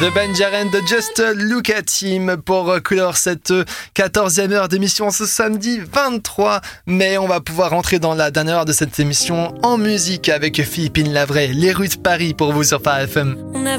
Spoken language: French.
de Benjaren de Just Look at Him pour clore cette 14e heure d'émission ce samedi 23 mai. On va pouvoir rentrer dans la dernière heure de cette émission en musique avec Philippine Lavray, Les rues de Paris pour vous sur Phare FM.